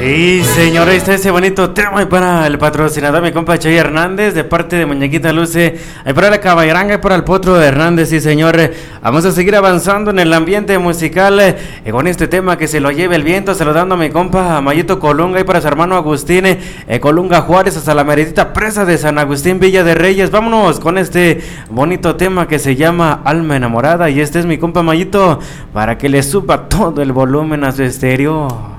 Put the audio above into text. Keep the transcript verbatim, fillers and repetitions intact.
Y señores, está ese bonito tema y para el patrocinador, mi compa Chay Hernández, de parte de Muñequita Luce, ahí para la caballeranga y para el potro de Hernández. Y señores, vamos a seguir avanzando en el ambiente musical eh, con este tema que se lo lleve el viento, saludando a mi compa Mayito Colunga y para su hermano Agustín eh, Colunga Juárez, hasta la meredita presa de San Agustín, Villa de Reyes. Vámonos con este bonito tema que se llama Alma Enamorada, y este es mi compa Mayito para que le suba todo el volumen a su estéreo.